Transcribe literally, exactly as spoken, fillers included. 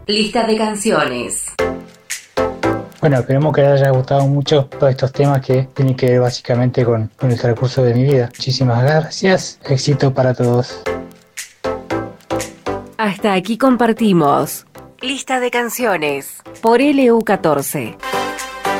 Lista de canciones. Bueno, esperemos que les haya gustado mucho todos estos temas que tienen que ver básicamente con, con el transcurso de mi vida. Muchísimas gracias, éxito para todos. Hasta aquí compartimos Lista de canciones por L U catorce.